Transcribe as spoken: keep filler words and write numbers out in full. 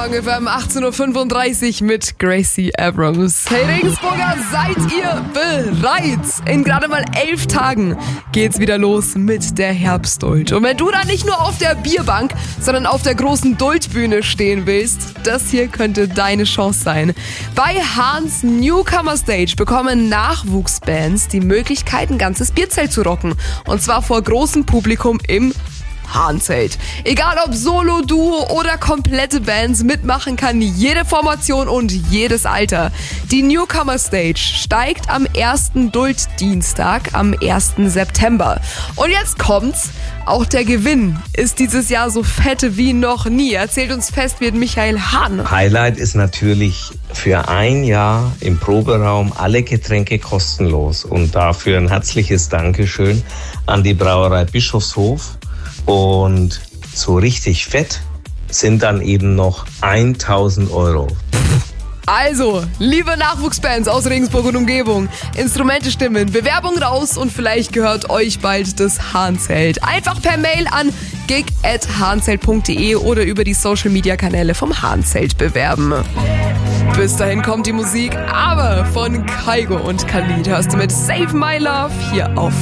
Fang F M achtzehn Uhr fünfunddreißig mit Gracie Abrams. Hey Regensburger, seid ihr bereit? In gerade mal elf Tagen geht's wieder los mit der Herbstduld. Und wenn du da nicht nur auf der Bierbank, sondern auf der großen Duldbühne stehen willst, das hier könnte deine Chance sein. Bei Hahns Newcomer Stage bekommen Nachwuchsbands die Möglichkeit, ein ganzes Bierzelt zu rocken. Und zwar vor großem Publikum im Hahnzelt. Egal ob Solo, Duo oder komplette Bands, mitmachen kann jede Formation und jedes Alter. Die Newcomer Stage steigt am ersten Dulddienstag am ersten September. Und jetzt kommt's, auch der Gewinn ist dieses Jahr so fette wie noch nie. Erzählt uns Festwirt Michael Hahn. Highlight ist natürlich für ein Jahr im Proberaum alle Getränke kostenlos. Und dafür ein herzliches Dankeschön an die Brauerei Bischofshof. Und so richtig fett sind dann eben noch tausend Euro. Also, liebe Nachwuchsbands aus Regensburg und Umgebung, Instrumente stimmen, Bewerbung raus und vielleicht gehört euch bald das Hahnzelt. Einfach per Mail an gig at hahnzelt punkt de oder über die Social Media Kanäle vom Hahnzelt bewerben. Bis dahin kommt die Musik, aber von Kygo und Khalid hörst du mit Save My Love hier auf